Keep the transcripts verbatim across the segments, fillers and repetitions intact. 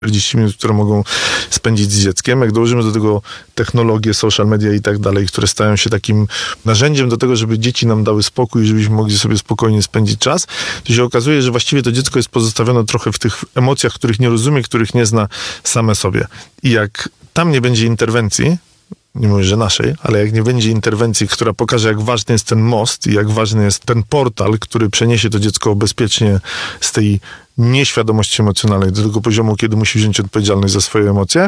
czterdzieści minut, które mogą spędzić z dzieckiem. Jak dołożymy do tego technologię, social media i tak dalej, które stają się takim narzędziem do tego, żeby dzieci nam dały spokój, żebyśmy mogli sobie spokojnie spędzić czas, to się okazuje, że właściwie to dziecko jest pozostawione trochę w tych emocjach, których nie rozumie, których nie zna same sobie. I jak tam nie będzie interwencji, nie mówię, że naszej, ale jak nie będzie interwencji, która pokaże, jak ważny jest ten most i jak ważny jest ten portal, który przeniesie to dziecko bezpiecznie z tej nieświadomości emocjonalnej do tego poziomu, kiedy musi wziąć odpowiedzialność za swoje emocje,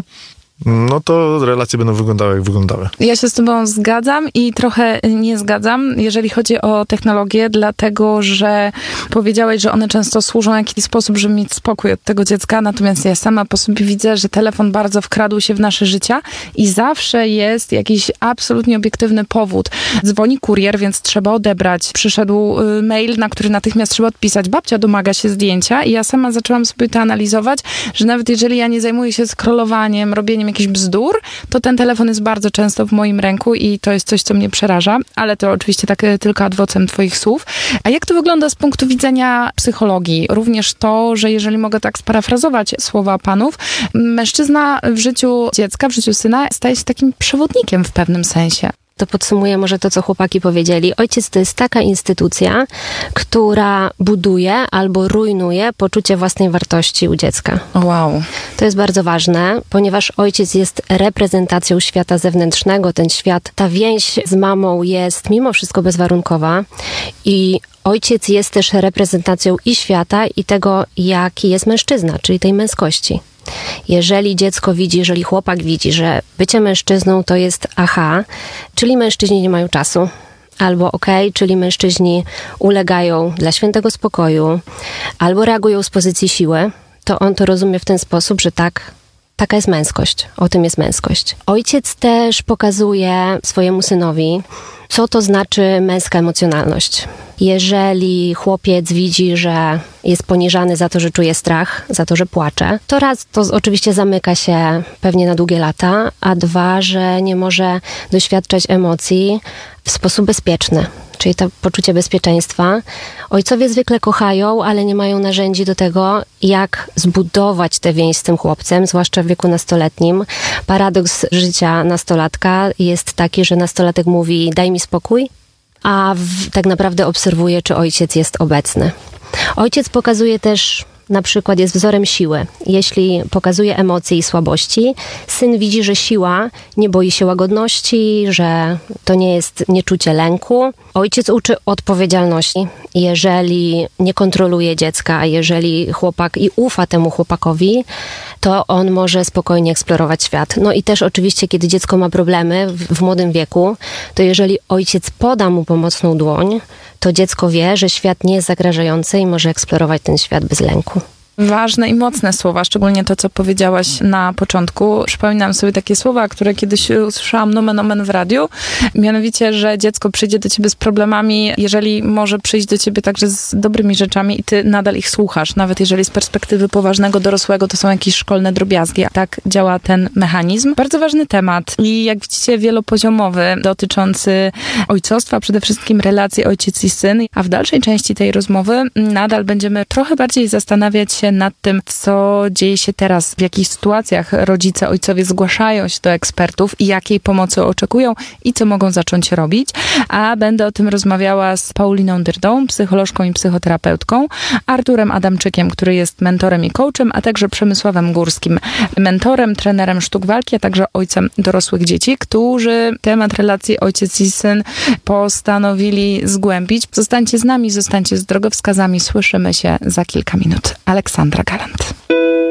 no to relacje będą wyglądały, jak wyglądały. Ja się z tobą zgadzam i trochę nie zgadzam, jeżeli chodzi o technologię, dlatego, że powiedziałeś, że one często służą w jakiś sposób, żeby mieć spokój od tego dziecka, natomiast ja sama po sobie widzę, że telefon bardzo wkradł się w nasze życia i zawsze jest jakiś absolutnie obiektywny powód. Dzwoni kurier, więc trzeba odebrać. Przyszedł mail, na który natychmiast trzeba odpisać. Babcia domaga się zdjęcia i ja sama zaczęłam sobie to analizować, że nawet jeżeli ja nie zajmuję się scrollowaniem, robieniem jakichś bzdur, to ten telefon jest bardzo często w moim ręku i to jest coś, co mnie przeraża, ale to oczywiście tak tylko ad vocem twoich słów. A jak to wygląda z punktu widzenia psychologii? Również to, że jeżeli mogę tak sparafrazować słowa panów, mężczyzna w życiu dziecka, w życiu syna staje się takim przewodnikiem w pewnym sensie. To podsumuję może to, co chłopaki powiedzieli. Ojciec to jest taka instytucja, która buduje albo rujnuje poczucie własnej wartości u dziecka. Wow. To jest bardzo ważne, ponieważ ojciec jest reprezentacją świata zewnętrznego. Ten świat, ta więź z mamą jest mimo wszystko bezwarunkowa i ojciec jest też reprezentacją i świata, i tego, jaki jest mężczyzna, czyli tej męskości. Jeżeli dziecko widzi, jeżeli chłopak widzi, że bycie mężczyzną to jest aha, czyli mężczyźni nie mają czasu, albo okej, okay, czyli mężczyźni ulegają dla świętego spokoju, albo reagują z pozycji siły, to on to rozumie w ten sposób, że tak, taka jest męskość, o tym jest męskość. Ojciec też pokazuje swojemu synowi, co to znaczy męska emocjonalność. Jeżeli chłopiec widzi, że jest poniżany za to, że czuje strach, za to, że płacze, to raz, to oczywiście zamyka się pewnie na długie lata, a dwa, że nie może doświadczać emocji w sposób bezpieczny. Czyli to poczucie bezpieczeństwa. Ojcowie zwykle kochają, ale nie mają narzędzi do tego, jak zbudować tę więź z tym chłopcem, zwłaszcza w wieku nastoletnim. Paradoks życia nastolatka jest taki, że nastolatek mówi: daj mi spokój, a w, tak naprawdę obserwuje, czy ojciec jest obecny. Ojciec pokazuje też, na przykład jest wzorem siły. Jeśli pokazuje emocje i słabości, syn widzi, że siła nie boi się łagodności, że to nie jest nieczucie lęku. Ojciec uczy odpowiedzialności. Jeżeli nie kontroluje dziecka, jeżeli chłopak i ufa temu chłopakowi, to on może spokojnie eksplorować świat. No i też oczywiście, kiedy dziecko ma problemy w, w młodym wieku, to jeżeli ojciec poda mu pomocną dłoń, to dziecko wie, że świat nie jest zagrażający i może eksplorować ten świat bez lęku. Ważne i mocne słowa, szczególnie to, co powiedziałaś na początku. Przypominam sobie takie słowa, które kiedyś usłyszałam nomen omen w radiu. Mianowicie, że dziecko przyjdzie do ciebie z problemami, jeżeli może przyjść do ciebie także z dobrymi rzeczami i ty nadal ich słuchasz. Nawet jeżeli z perspektywy poważnego dorosłego to są jakieś szkolne drobiazgi. Tak działa ten mechanizm. Bardzo ważny temat i jak widzicie wielopoziomowy, dotyczący ojcostwa, przede wszystkim relacji ojciec i syn. A w dalszej części tej rozmowy nadal będziemy trochę bardziej zastanawiać się nad tym, co dzieje się teraz, w jakich sytuacjach rodzice, ojcowie zgłaszają się do ekspertów i jakiej pomocy oczekują i co mogą zacząć robić. A będę o tym rozmawiała z Pauliną Dyrdą, psycholożką i psychoterapeutką, Arturem Adamczykiem, który jest mentorem i coachem, a także Przemysławem Górskim, mentorem, trenerem sztuk walki, a także ojcem dorosłych dzieci, którzy temat relacji ojciec i syn postanowili zgłębić. Zostańcie z nami, zostańcie z drogowskazami. Słyszymy się za kilka minut. Aleksandra Galant.